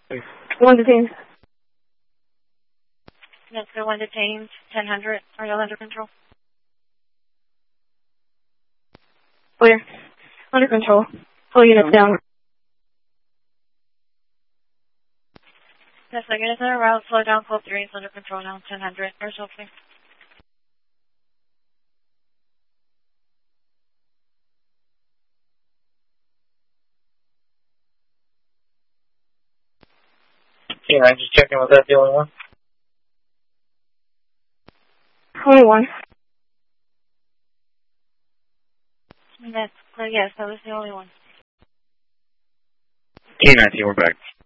One detained. That's the one detained, 1000. Are you under control? Clear. Under control. Full units down. Yes, the units on a route, slow down, code 3 is under control now, 1000. Or something. Yeah, I'm just checking, was that the only one? Only one. That's clear, yes, that was the only one. K-19, we're back.